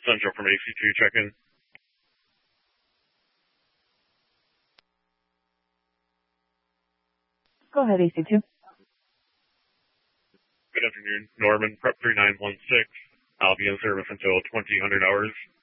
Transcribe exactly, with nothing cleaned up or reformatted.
Central from A C two, check-in. Go ahead, A C two. Good afternoon. Norman, Prep three nine one six. I'll be in service until twenty hundred hours.